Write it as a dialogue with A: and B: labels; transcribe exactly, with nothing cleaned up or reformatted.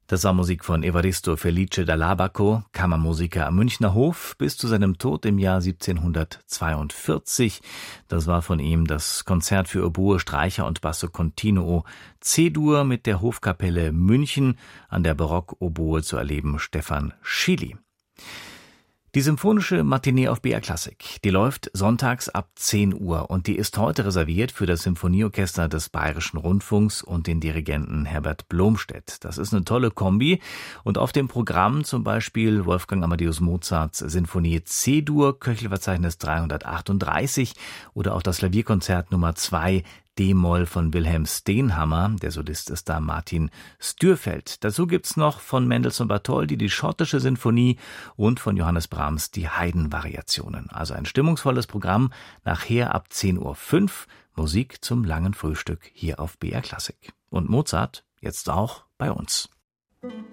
A: Das war Musik von Evaristo Felice Dall'Abaco, Kammermusiker am Münchner Hof, bis zu seinem Tod im Jahr siebzehnhundertzweiundvierzig. Das war von ihm das Konzert für Oboe, Streicher und Basso Continuo C-Dur mit der Hofkapelle München, an der Barock-Oboe zu erleben Stefan Schily. Die symphonische Matinee auf B R Klassik, die läuft sonntags ab zehn Uhr und die ist heute reserviert für das Symphonieorchester des Bayerischen Rundfunks und den Dirigenten Herbert Blomstedt. Das ist eine tolle Kombi und auf dem Programm zum Beispiel Wolfgang Amadeus Mozarts Sinfonie C-Dur, Köchelverzeichnis dreihundertachtunddreißig oder auch das Klavierkonzert Nummer zwei D-Moll von Wilhelm Steenhammer, der Solist ist da Martin Stürfeld. Dazu gibt's noch von Mendelssohn Bartholdy die Schottische Sinfonie und von Johannes Brahms die Haydn-Variationen. Also ein stimmungsvolles Programm, nachher ab zehn Uhr fünf, Musik zum langen Frühstück hier auf B R Klassik. Und Mozart jetzt auch bei uns.